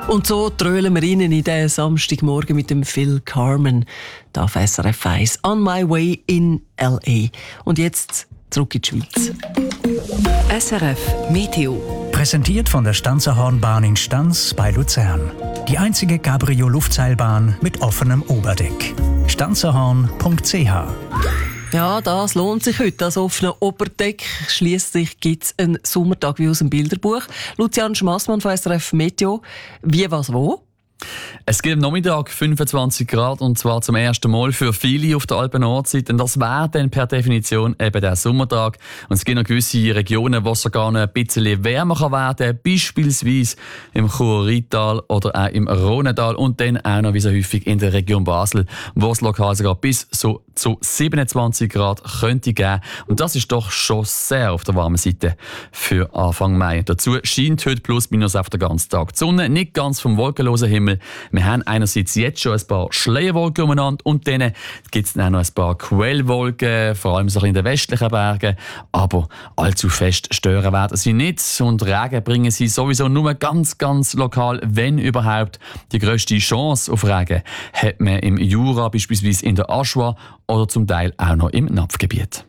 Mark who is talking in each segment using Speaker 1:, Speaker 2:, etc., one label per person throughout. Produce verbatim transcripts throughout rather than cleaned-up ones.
Speaker 1: Und so trölen wir Ihnen in den Samstagmorgen mit dem Phil Carmen, da auf S R F eins, On My Way in L A. Und jetzt zurück in die Schweiz.
Speaker 2: S R F Meteo.
Speaker 3: Präsentiert von der Stanzerhornbahn in Stanz bei Luzern. Die einzige Cabrio-Luftseilbahn mit offenem Oberdeck. stanzerhorn punkt c h.
Speaker 1: Ja, das lohnt sich heute, das offene Oberdeck. Schliesslich gibt es einen Sommertag wie aus dem Bilderbuch. Lucian Schmassmann von S R F Meteo. Wie, was, wo?
Speaker 4: Es gibt am Nachmittag fünfundzwanzig Grad, und zwar zum ersten Mal für viele auf der Alpen-Nordseite. Und das wäre dann per Definition eben der Sommertag. Und es gibt noch gewisse Regionen, wo es sogar noch ein bisschen wärmer kann werden kann, beispielsweise im Chur-Rheintal oder auch im Rhônetal. Und dann auch noch wie so häufig in der Region Basel, wo es lokal sogar bis so zu siebenundzwanzig Grad könnte geben. Und das ist doch schon sehr auf der warmen Seite für Anfang Mai. Dazu scheint heute plus minus auf den ganzen Tag die Sonne, nicht ganz vom wolkenlosen Himmel. Wir haben einerseits jetzt schon ein paar Schleierwolken umeinander und dann gibt es auch noch ein paar Quellwolken, vor allem so in den westlichen Bergen. Aber allzu fest stören werden sie nicht, und Regen bringen sie sowieso nur ganz, ganz lokal, wenn überhaupt. Die grösste Chance auf Regen hat man im Jura, beispielsweise in der Aschua oder zum Teil auch noch im Napfgebiet.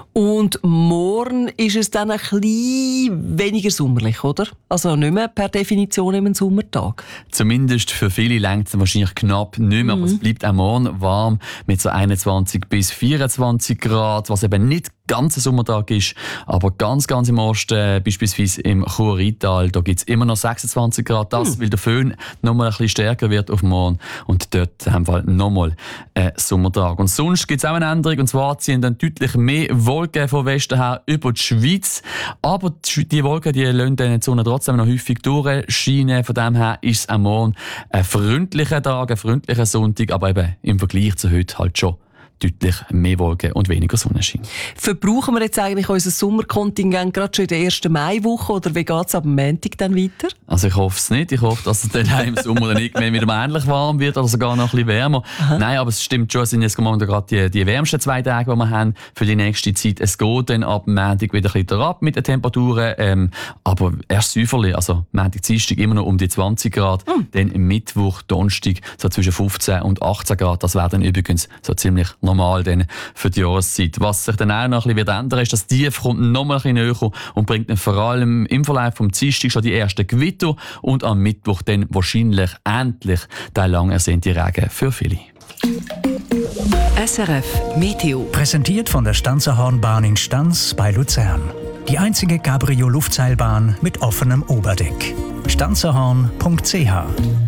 Speaker 1: Und morgen ist es dann ein bisschen weniger sommerlich, oder? Also nicht mehr per Definition im Sommertag.
Speaker 4: Zumindest für viele reicht es wahrscheinlich knapp nicht mehr, mhm. aber es bleibt auch morgen warm mit so einundzwanzig bis vierundzwanzig Grad, was eben nicht ganz ein Sommertag ist, aber ganz, ganz im Osten, beispielsweise im Chur-Rheintal, da gibt es immer noch sechsundzwanzig Grad. Das, mhm. weil der Föhn noch mal ein bisschen stärker wird auf morgen, und dort haben wir noch mal einen Sommertag. Und sonst gibt es auch eine Änderung, und zwar ziehen dann deutlich mehr Wolken von Westen her über die Schweiz, aber die Wolken, die lassen die Sonne trotzdem noch häufig durchscheinen. Von dem her ist es am Morgen ein freundlicher Tag, ein freundlicher Sonntag, aber eben im Vergleich zu heute halt schon deutlich mehr Wolken und weniger Sonnenschein.
Speaker 1: Verbrauchen wir jetzt eigentlich unser Sommerkontingent gerade schon in der ersten Maiwoche, oder wie geht es ab Montag dann weiter?
Speaker 4: Also ich hoffe es nicht. Ich hoffe, dass es dann im Sommer dann irgendwann wieder ähnlich warm wird oder sogar noch ein bisschen wärmer. Aha. Nein, aber es stimmt schon, es sind jetzt gerade die, die wärmsten zwei Tage, die wir haben für die nächste Zeit. Es geht dann ab Montag wieder ein bisschen ab mit den Temperaturen, ähm, aber erst säuferlich, also Montag, Dienstag immer noch um die zwanzig Grad, mhm. dann Mittwoch, Donnerstag so zwischen fünfzehn und achtzehn Grad. Das wäre dann übrigens so ziemlich normal dann für die Jahreszeit. Was sich dann auch noch ein bisschen ändern wird, ist, dass die Tief kommt noch mal ein bisschen näher und bringt dann vor allem im Verlauf vom Dienstag schon die ersten Gewitter und am Mittwoch dann wahrscheinlich endlich der lang ersehnte Regen für viele.
Speaker 2: S R F Meteo.
Speaker 3: Präsentiert von der Stanzerhornbahn in Stanz bei Luzern. Die einzige Cabrio-Luftseilbahn mit offenem Oberdeck. stanzerhorn punkt c h.